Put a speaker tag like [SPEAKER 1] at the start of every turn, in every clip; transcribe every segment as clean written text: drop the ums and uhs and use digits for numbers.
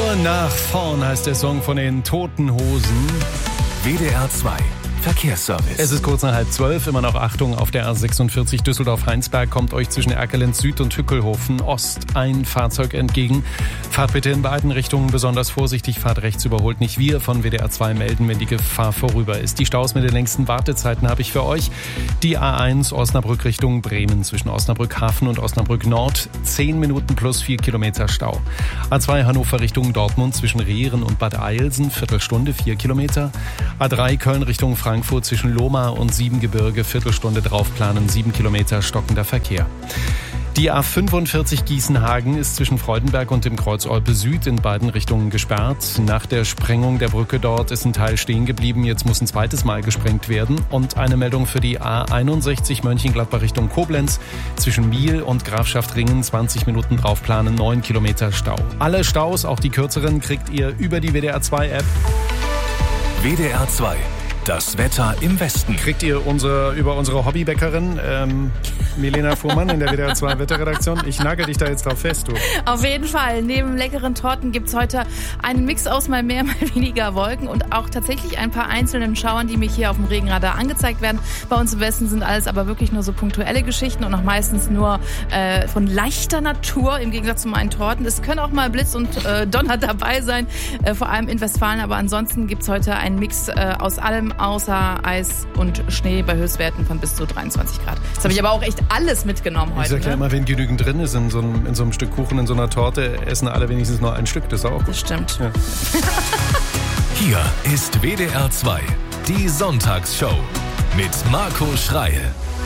[SPEAKER 1] Nur nach vorn heißt der Song von den Toten Hosen.
[SPEAKER 2] WDR 2 Verkehrsservice.
[SPEAKER 1] Es ist kurz nach 11:30, immer noch Achtung, auf der A46 Düsseldorf-Heinsberg kommt euch zwischen Erkelenz Süd und Hückelhofen Ost ein Fahrzeug entgegen. Fahrt bitte in beiden Richtungen besonders vorsichtig, fahrt rechts, überholt nicht. Wir von WDR 2 melden, wenn die Gefahr vorüber ist. Die Staus mit den längsten Wartezeiten habe ich für euch. Die A1 Osnabrück Richtung Bremen zwischen Osnabrück Hafen und Osnabrück Nord 10 Minuten plus 4 Kilometer Stau. A2 Hannover Richtung Dortmund zwischen Rehren und Bad Eilsen Viertelstunde 4 Kilometer. A3 Köln Richtung Frankfurt zwischen Lohmar und Siebengebirge Viertelstunde draufplanen 7 Kilometer stockender Verkehr. Die A45 Gießenhagen ist zwischen Freudenberg und dem Kreuz Olpe Süd in beiden Richtungen gesperrt. Nach der Sprengung der Brücke dort ist ein Teil stehen geblieben. Jetzt muss ein zweites Mal gesprengt werden. Und eine Meldung für die A61 Mönchengladbach Richtung Koblenz. Zwischen Miel und Grafschaftringen 20 Minuten draufplanen, 9 Kilometer Stau. Alle Staus, auch die kürzeren, kriegt ihr über die WDR 2 App.
[SPEAKER 2] WDR 2. Das Wetter im Westen.
[SPEAKER 1] Kriegt ihr über unsere Hobbybäckerin Milena Fuhrmann in der WDR 2 Wetterredaktion. Ich nagel dich da jetzt drauf fest, du.
[SPEAKER 3] Auf jeden Fall. Neben leckeren Torten gibt's heute einen Mix aus mal mehr, mal weniger Wolken und auch tatsächlich ein paar einzelnen Schauern, die mich hier auf dem Regenradar angezeigt werden. Bei uns im Westen sind alles aber wirklich nur so punktuelle Geschichten und auch meistens nur von leichter Natur im Gegensatz zu meinen Torten. Es können auch mal Blitz und Donner dabei sein, vor allem in Westfalen. Aber ansonsten gibt's heute einen Mix aus allem, außer Eis und Schnee bei Höchstwerten von bis zu 23 Grad. Das habe ich aber auch echt alles mitgenommen heute.
[SPEAKER 1] Ich sag ja immer, wenn genügend drin ist in so einem Stück Kuchen, in so einer Torte, essen alle wenigstens nur ein Stück. Das ist auch gut.
[SPEAKER 3] Das stimmt.
[SPEAKER 1] Ja.
[SPEAKER 2] Hier ist WDR 2, die Sonntagsshow mit Marco Schreil.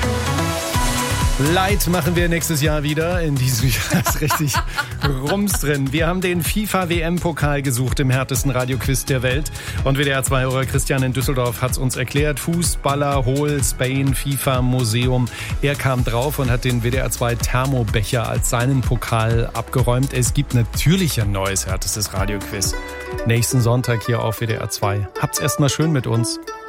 [SPEAKER 1] Light machen wir nächstes Jahr wieder. In diesem Jahr ist richtig Rums drin. Wir haben den FIFA-WM-Pokal gesucht im härtesten Radioquiz der Welt. Und WDR-2-Hörer Christian in Düsseldorf hat es uns erklärt. Fußballer, Hol, Spain, FIFA-Museum. Er kam drauf und hat den WDR-2-Thermobecher als seinen Pokal abgeräumt. Es gibt natürlich ein neues härtestes Radioquiz. Nächsten Sonntag hier auf WDR 2. Habt's erstmal schön mit uns.